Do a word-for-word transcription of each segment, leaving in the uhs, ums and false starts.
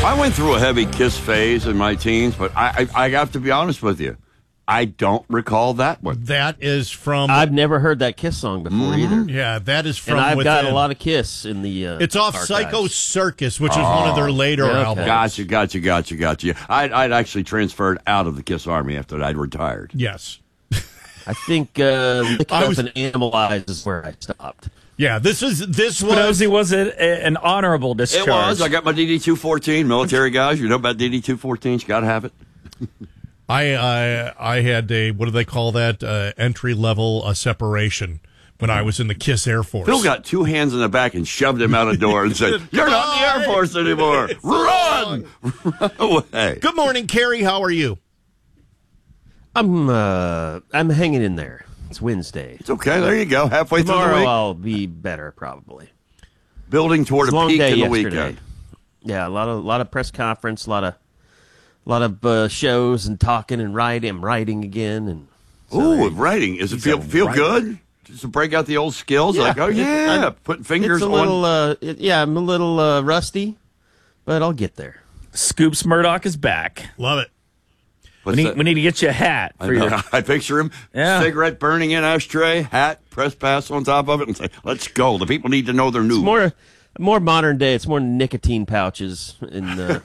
I went through a heavy Kiss phase in my teens, but I, I, I have to be honest with you. I don't recall that one. That is from... I've never heard that Kiss song before Mm-hmm. either. Yeah, that is from And I've within. got a lot of Kiss in the uh, It's off archives. Psycho Circus, which is one of their later okay. albums. Gotcha, gotcha, gotcha, gotcha. I'd, I'd actually transferred out of the Kiss Army after I'd retired. Yes. I think uh, Lick I Up was- and Animalize is where I stopped. Yeah, this is this was... Spinozzi, was it a, an honorable discharge? It was. I got my D D two fourteen. Military guys, you know about D D two fourteens. You got to have it. I, I I had a, what do they call that, uh, entry-level uh, separation when I was in the KISS Air Force. Phil got two hands in the back and shoved him out a door and said, "You're not in the Air Force anymore. Run! Run away." Good morning, Carrie. How are you? I'm uh, I'm hanging in there. It's Wednesday. It's okay. There you go. Halfway through the Tomorrow week. I'll be better probably. Building toward It's a a long peak day in the yesterday. weekend. Yeah, a lot of lot of press conference, a lot of a lot of uh, shows and talking and writing. I'm writing again and so Ooh, there- writing. Does it feel feel good? Just to break out the old skills? Yeah. Like, oh, It- yeah, I'm- putting fingers it's a on. little uh, it, yeah, I'm a little uh, rusty, but I'll get there. Scoops Murdoch is back. Love it. We What's need, that? we need to get you a hat I, for your. know. I picture him, Yeah. cigarette burning in ashtray, hat, press pass on top of it, and say, "Let's go." The people need to know their news. It's more more modern day. It's more nicotine pouches and uh,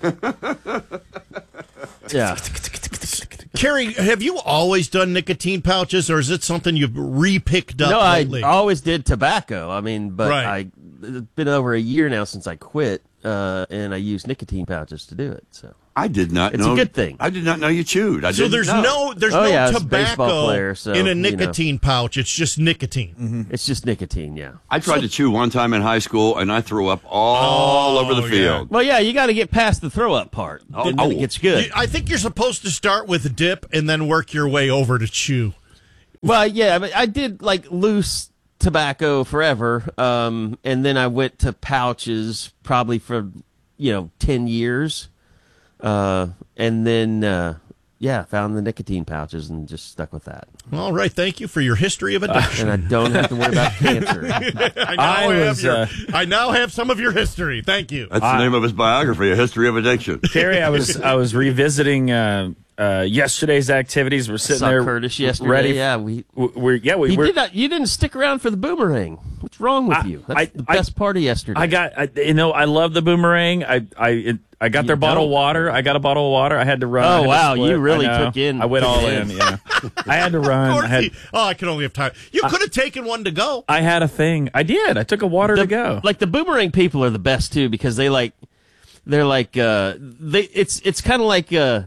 yeah. Carrie, have you always done nicotine pouches, or is it something you've re-picked up No, I lately? always did tobacco. I mean, but Right. I it's been over a year now since I quit, uh, and I use nicotine pouches to do it. So I did not It's know. a good thing. I did not know you chewed. I so didn't there's know. no there's Oh, no yeah, I was a baseball tobacco player, so, in a you know. nicotine pouch. It's just nicotine. it's just nicotine. Yeah. I tried to chew one time in high school, and I threw up all Oh, over the yeah. field. Well, yeah, you got to get past the throw up part, Oh, and then oh. it gets good. You- I think you're supposed to start with dip and then work your way over to chew. Well, yeah, but I did like loose tobacco forever, um, and then I went to pouches probably for you know ten years, uh, and then uh, yeah, found the nicotine pouches and just stuck with that. All right, thank you for your history of addiction. And I don't have to worry about cancer. I now I have was, your, uh, I now have some of your history. Thank you. That's the name of his biography, A History of Addiction. Carrie, I was I was revisiting uh, uh, yesterday's activities. We're sitting Saw there, Curtis yesterday. ready. Yeah, we. w- We're yeah we You we're, did not. You didn't stick around for the boomerang. What's wrong with I- you? That's I- the I- best part of yesterday. I got I, you know I love the boomerang. I I it, I got You their bottle of don't. water. I got a bottle of water. I had to run. Oh, I had to wow, split. you really I know. took in- I went all took in. in. Yeah, I had to run. I had oh, I can only have time. You could have taken one to go. I had a thing. I did. I took a water The- to go. Like the boomerang people are the best too because they like they're like uh they it's it's kind of like uh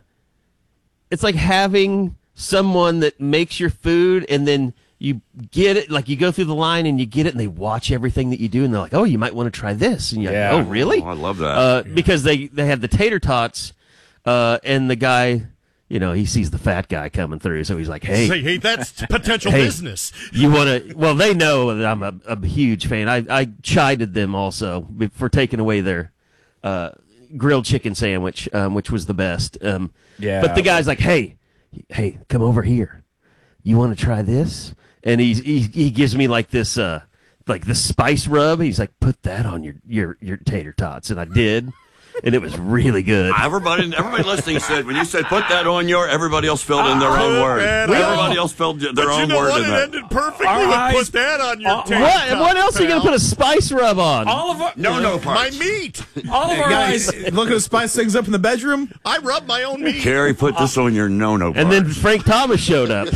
it's like having someone that makes your food and then you get it like you go through the line and you get it and they watch everything that you do and they're like, oh, you might want to try this, and you're Yeah. like, oh, really? Oh, I love that. Uh, because they they had the tater tots, uh, and the guy, you know, he sees the fat guy coming through, so he's like, hey, Say, hey, that's potential Hey. business. you want to? Well, they know that I'm a, a huge fan. I, I chided them also for taking away their uh, grilled chicken sandwich, um, which was the best. Um, Yeah. But the guy's like, hey, hey, come over here. You want to try this? And he's, he he gives me like this uh like the spice rub. He's like, put that on your your your tater tots, and I did, and it was really good. Everybody, everybody listening said when you said put that on your, everybody else filled in their own put word. that Everybody on. else filled their But you own know word what? in It that. ended perfectly Our with eyes- put that on your Uh, tater What? tot, What else are you gonna pal. put a spice rub on? all of our No, no My parts. meat. all of our Guys, eyes. looking to spice things up in the bedroom. I rub my own meat. Carrie, put this on your no-no. And then parts. Frank Thomas showed up.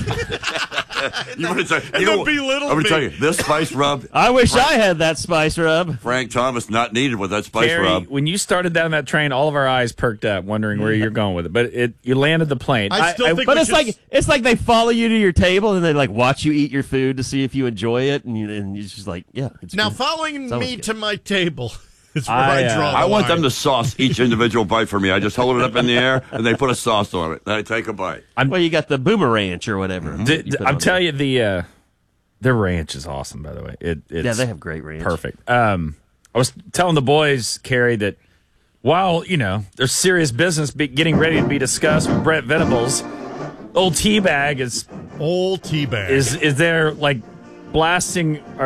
you want to tell, and you then know, belittle I'm going me. to tell you, this spice rub, I wish I had that spice rub. Frank Thomas not needed with that spice Carrie, rub. when you started down that train, all of our eyes perked up, wondering where you're going with it. But it, you landed the plane. I still think But we it's should like it's like they follow you to your table and they like watch you eat your food to see if you enjoy it, and you and you're just like, yeah. It's Now, good. following It's always me good. to my table is where I, I, uh, draw the I want line. them to sauce each individual bite for me. I just hold it up in the air, and they put a sauce on it. Then I take a bite. well, you got the boomeranch or whatever. D- you d- put I'm on telling there. you, the uh, their ranch is awesome. By the way, it it's yeah, they have great ranch. perfect. Um, I was telling the boys, Carrie, that while you know there's serious business be getting ready to be discussed with Brett Venables, old Teabag is Old teabag. is is there like blasting our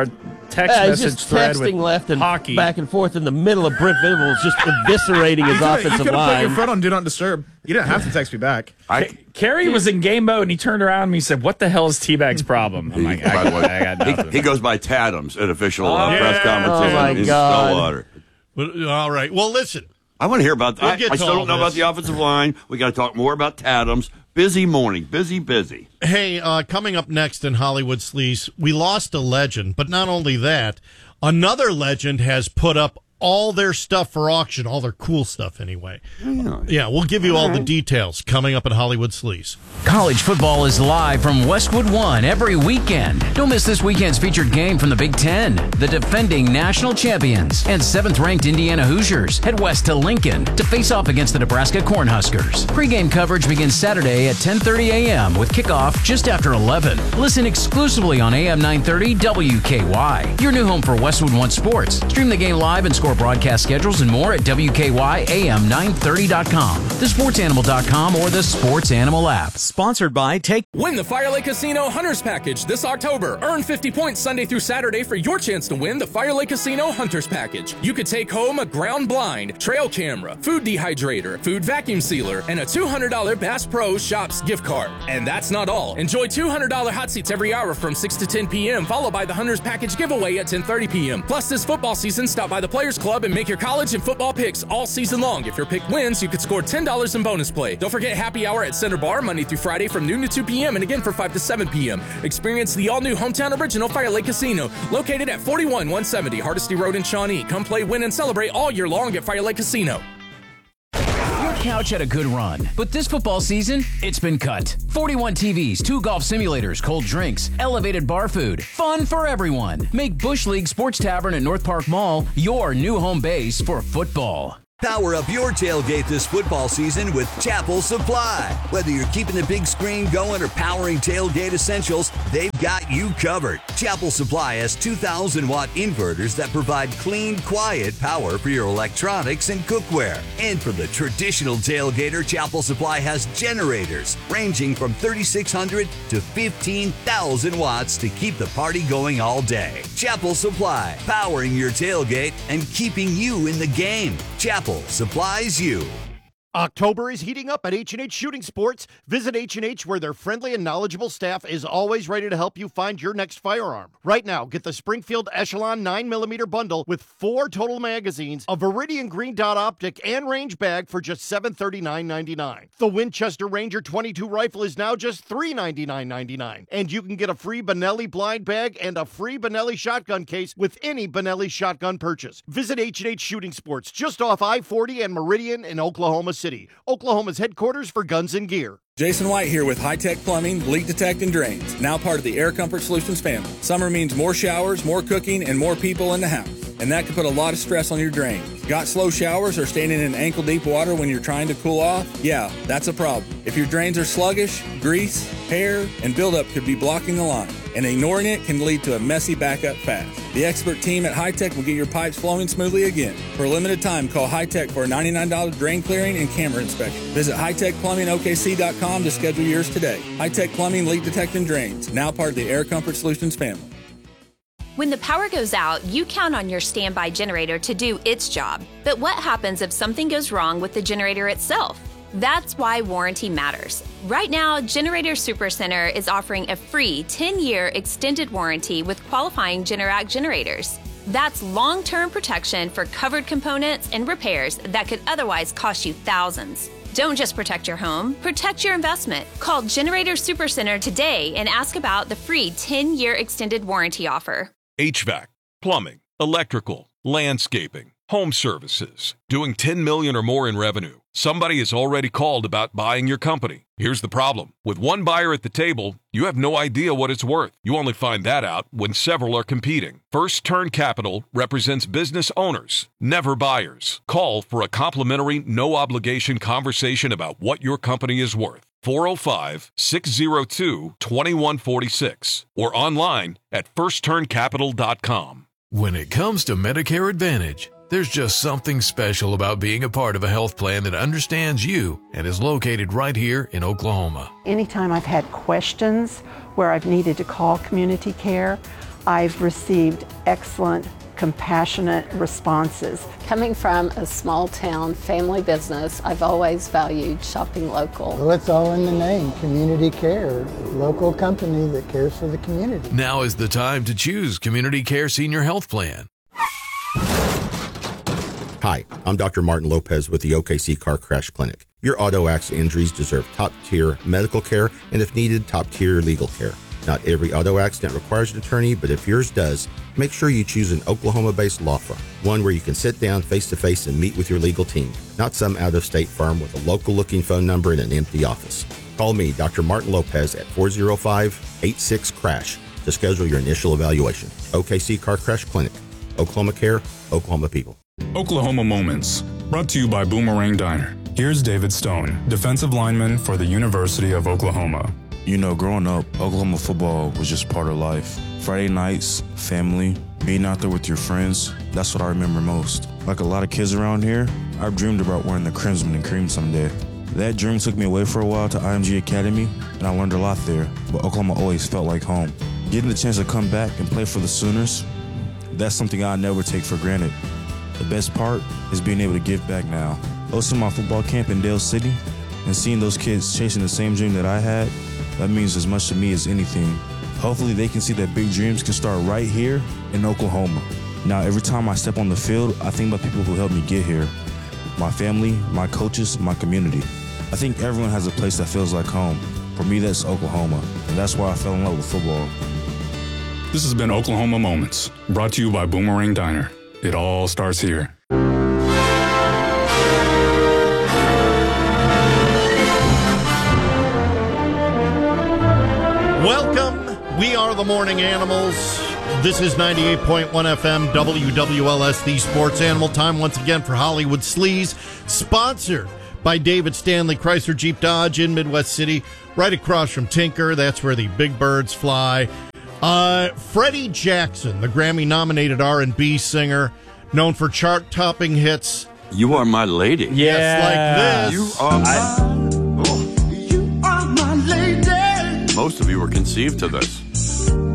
text Yeah, he's message just thread texting with left and hockey. back and forth in the middle of Brent Venables, just eviscerating his You offensive could have put line. your phone on Do Not Disturb. You didn't have to text me back. I, Ca- Carey was in game mode, and he turned around and he said, "What the hell is Teabag's problem?" I'm like, by I, the way, I got he, nothing. he goes by Tadams at official uh, yeah. press conference Oh, my in God. Stillwater. But, all right. Well, listen. I want to hear about that. We'll I, get I to still all don't know about this. the offensive line. We got to talk more about Tadams. Busy morning. Busy, busy. Hey, uh, coming up next in Hollywood Sleaze, we lost a legend, but not only that, another legend has put up all their stuff for auction, all their cool stuff anyway. Yeah. Yeah, we'll give you all the details coming up in Hollywood Sleaze. College football is live from Westwood One every weekend. Don't miss this weekend's featured game from the Big Ten. The defending national champions and seventh-ranked Indiana Hoosiers head west to Lincoln to face off against the Nebraska Cornhuskers. Pre-game coverage begins Saturday at ten thirty a.m. with kickoff just after eleven. Listen exclusively on A M nine thirty W K Y. Your new home for Westwood One sports. Stream the game live and score broadcast schedules and more at W K Y A M nine thirty dot com, the sports animal dot com, or the Sports Animal app. Sponsored by Take. Win the Fire Lake Casino Hunters Package this October. Earn fifty points Sunday through Saturday for your chance to win the Fire Lake Casino Hunters Package. You could take home a ground blind, trail camera, food dehydrator, food vacuum sealer, and a two hundred dollars Bass Pro Shops gift card. And that's not all. Enjoy two hundred dollars hot seats every hour from six to ten p.m., followed by the Hunters Package giveaway at ten thirty p.m. Plus, this football season, stop by the Players Club and make your college and football picks all season long. If your pick wins, you could score ten dollars in bonus play. Don't forget happy hour at Center Bar Monday through Friday from noon to two p.m. and again for five to seven p.m. Experience the all-new hometown original Fire Lake Casino, located at forty-one one seventy Hardesty Road in Shawnee. Come play, win, and celebrate all year long at Fire Lake Casino. Your couch had a good run, but this football season, it's been cut. forty-one T Vs, two golf simulators, cold drinks, elevated bar food, fun for everyone. Make Bush League Sports Tavern at North Park Mall your new home base for football. Power up your tailgate this football season with Chapel Supply. Whether you're keeping the big screen going or powering tailgate essentials, they've got you covered. Chapel Supply has two thousand watt inverters that provide clean, quiet power for your electronics and cookware. And for the traditional tailgater, Chapel Supply has generators ranging from thirty-six hundred to fifteen thousand watts to keep the party going all day. Chapel Supply, powering your tailgate and keeping you in the game. Chapel supplies you. October is heating up at H and H Shooting Sports. Visit H and H where their friendly and knowledgeable staff is always ready to help you find your next firearm. Right now, get the Springfield Echelon nine millimeter bundle with four total magazines, a Viridian Green Dot optic, and range bag for just seven hundred thirty-nine ninety-nine. The Winchester Ranger twenty-two rifle is now just three hundred ninety-nine ninety-nine. And you can get a free Benelli blind bag and a free Benelli shotgun case with any Benelli shotgun purchase. Visit H and H Shooting Sports just off I forty and Meridian in Oklahoma City, Oklahoma's headquarters for guns and gear. Jason White here with High Tech Plumbing, Leak Detect and Drains, now part of the Air Comfort Solutions family. Summer means more showers, more cooking, and more people in the house. And that can put a lot of stress on your drains. Got slow showers or standing in ankle-deep water when you're trying to cool off? Yeah, that's a problem. If your drains are sluggish, grease, hair, and buildup could be blocking the line. And ignoring it can lead to a messy backup fast. The expert team at High Tech will get your pipes flowing smoothly again. For a limited time, call High Tech for a ninety-nine dollars drain clearing and camera inspection. Visit high tech plumbing O K C dot com to schedule yours today. High Tech Plumbing, Leak Detect and Drains, now part of the Air Comfort Solutions family. When the power goes out, you count on your standby generator to do its job. But what happens if something goes wrong with the generator itself? That's why warranty matters. Right now, Generator Supercenter is offering a free ten-year extended warranty with qualifying Generac generators. That's long-term protection for covered components and repairs that could otherwise cost you thousands. Don't just protect your home, protect your investment. Call Generator Supercenter today and ask about the free ten-year extended warranty offer. H V A C, plumbing, electrical, landscaping, home services, doing ten million dollars or more in revenue. Somebody has already called about buying your company. Here's the problem. With one buyer at the table, you have no idea what it's worth. You only find that out when several are competing. First Turn Capital represents business owners, never buyers. Call for a complimentary, no-obligation conversation about what your company is worth. four oh five, six oh two, two one four six or online at first turn capital dot com. When it comes to Medicare Advantage, there's just something special about being a part of a health plan that understands you and is located right here in Oklahoma. Anytime I've had questions where I've needed to call community care, I've received excellent, compassionate responses. Coming from a small town family business, I've always valued shopping local. Well, it's all in the name, Community Care, local company that cares for the community. Now is the time to choose Community Care Senior Health Plan. Hi, I'm Doctor Martin Lopez with the O K C Car Crash Clinic. Your auto accident injuries deserve top-tier medical care and, if needed, top-tier legal care. Not every auto accident requires an attorney, but if yours does, make sure you choose an Oklahoma-based law firm, one where you can sit down face-to-face and meet with your legal team, not some out-of-state firm with a local-looking phone number and an empty office. Call me, Doctor Martin Lopez, at four oh five, eight six, CRASH to schedule your initial evaluation. O K C Car Crash Clinic. Oklahoma Care, Oklahoma people. Oklahoma Moments, brought to you by Boomerang Diner. Here's David Stone, defensive lineman for the University of Oklahoma. You know, growing up, Oklahoma football was just part of life. Friday nights, family, being out there with your friends, that's what I remember most. Like a lot of kids around here, I've dreamed about wearing the crimson and cream someday. That dream took me away for a while to I M G Academy, and I learned a lot there, but Oklahoma always felt like home. Getting the chance to come back and play for the Sooners, that's something I'll never take for granted. The best part is being able to give back now. Hosting my football camp in Dale City and seeing those kids chasing the same dream that I had, that means as much to me as anything. Hopefully they can see that big dreams can start right here in Oklahoma. Now, every time I step on the field, I think about people who helped me get here. My family, my coaches, my community. I think everyone has a place that feels like home. For me, that's Oklahoma, and that's why I fell in love with football. This has been Oklahoma Moments, brought to you by Boomerang Diner. It all starts here. Welcome. We are the Morning Animals. This is ninety-eight point one F M, W W L S, the Sports Animal. Time once again for Hollywood Sleaze, sponsored by David Stanley Chrysler Jeep Dodge in Midwest City, right across from Tinker. That's where the big birds fly. Uh, Freddie Jackson, the Grammy-nominated R and B singer, known for chart-topping hits. You Are My Lady. Yes, like this. You are my, oh. You are my lady. Most of you were conceived to this.